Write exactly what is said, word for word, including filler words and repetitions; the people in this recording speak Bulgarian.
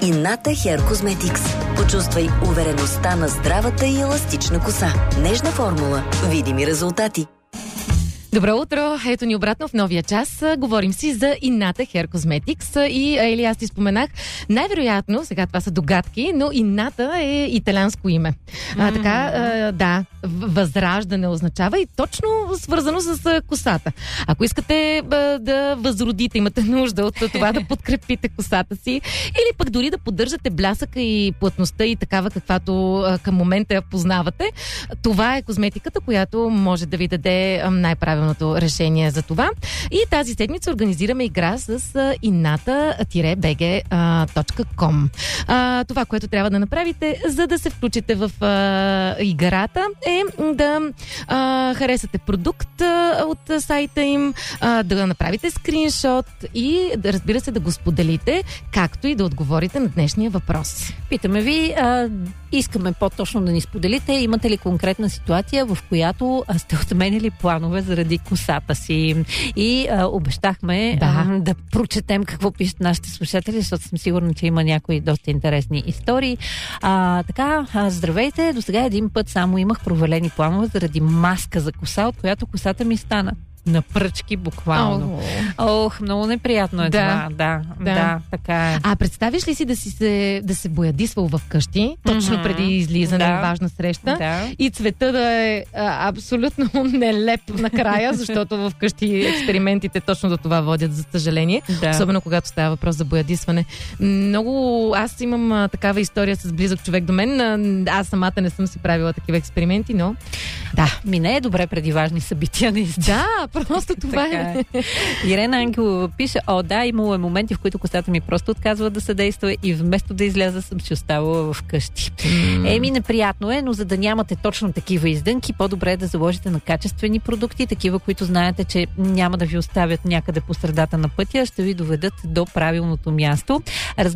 Ината Hair Cosmetics. Почувствай увереността на здравата и еластична коса. Нежна формула. Видими резултати. Добро утро! Ето ни обратно в новия час. Говорим си за Ината Hair Cosmetics. И, Ели, аз ти споменах, най-вероятно, сега това са догадки, но Ината е италианско име. Mm-hmm. А, така, а, да, възраждане означава и точно свързано с а, косата. Ако искате а, да възродите, имате нужда от това да подкрепите косата си, или пък дори да поддържате блясъка и плътността и такава, каквато а, към момента я познавате, това е козметиката, която може да ви даде а, най-правилно решение за това. И тази седмица организираме игра с инната би джи точка ком. Това, което трябва да направите, за да се включите в а, играта, е да а, харесате продукт а, от сайта им, а, да направите скриншот и, да, разбира се, да го споделите, както и да отговорите на днешния въпрос. Питаме ви, а, искаме по-точно да ни споделите, имате ли конкретна ситуация, в която а, сте отменили планове заради косата си. И а, обещахме да. А, да прочетем какво пишат нашите слушатели, защото съм сигурна, че има някои доста интересни истории. А, така, а, здравейте, до сега един път само имах провалени планове заради маска за коса, от която косата ми стана на пръчки буквално. Oh. Ох, много неприятно е да. това. Да, да, да, така е. А представиш ли си да си се, да се боядисвал в къщи, точно mm-hmm. преди излизане на да. важна среща, да. и цвета да е а, абсолютно нелеп накрая, защото в къщи експериментите точно до това водят, за съжаление. Да. Особено когато става въпрос за боядисване. Много... Аз имам а, такава история с близък човек до мен. А, аз самата не съм си правила такива експерименти, но... Да. Ми не е добре преди важни събития, наистина. Да, просто това е. е. Ирена Ангелова пише: о, да, имало е моменти, в които косата ми просто отказва да съдейства и вместо да изляза, съм си оставала в къщи. Mm. Еми, неприятно е, но за да нямате точно такива издънки, по-добре е да заложите на качествени продукти, такива, които знаете, че няма да ви оставят някъде по средата на пътя, ще ви доведат до правилното място.